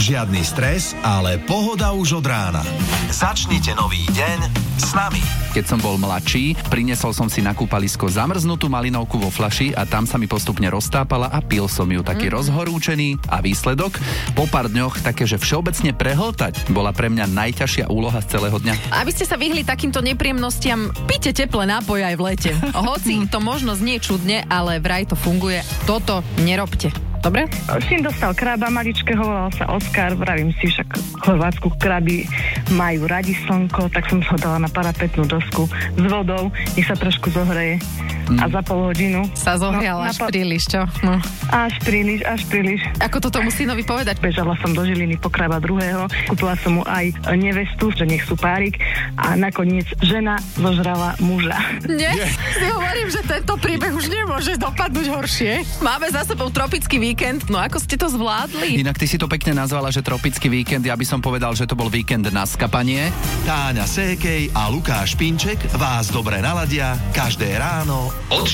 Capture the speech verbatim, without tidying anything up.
Žiadny stres, ale pohoda už od rána. Začnite nový deň s nami. Keď som bol mladší, priniesol som si na kúpalisko zamrznutú malinovku vo fľaši a tam sa mi postupne roztápala a pil som ju taký mm. rozhorúčený a výsledok? Po pár dňoch také, že všeobecne prehltať bola pre mňa najťažšia úloha z celého dňa. Aby ste sa vyhli takýmto nepríjemnostiam, pite teplé nápoje aj v lete. Hoci to možno znie čudne, ale vraj to funguje. Toto nerobte. Dobre? Syn dostal kraba maličkého, volal sa Oskar, vravím si, však v Chorvátsku kraby majú radi slnko, tak som ho dala na parapetnú dosku s vodou, nech sa trošku zohreje mm. a za pol hodinu. Sa zohrial no, až pa- príliš, čo? No. Až príliš, až príliš. Ako to tomu synovi povedať? Bežala som do Žiliny po kraba druhého, kúpila som mu aj nevestu, že nech sú párik a nakoniec žena zožrala muža. Nie, yeah. si hovorím, že tento príbeh už nemôže dopadnúť horšie. Máme za sebou tropický víkend, no ako ste to zvládli? Inak ty si to pekne nazvala, že tropický víkend, ja by som povedal, že to bol víkend na skapanie. Táňa Sékej a Lukáš Pinček vás dobre naladia každé ráno od